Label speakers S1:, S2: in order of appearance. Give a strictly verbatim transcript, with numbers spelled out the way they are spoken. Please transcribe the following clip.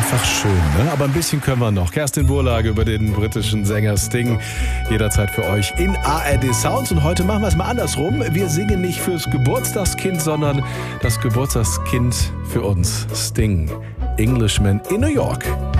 S1: einfach schön, ne? Aber ein bisschen können wir noch. Kerstin Burlage über den britischen Sänger Sting. Jederzeit für euch in A R D Sounds. Und heute machen wir es mal andersrum. Wir singen nicht fürs Geburtstagskind, sondern das Geburtstagskind für uns. Sting, Englishman in New York.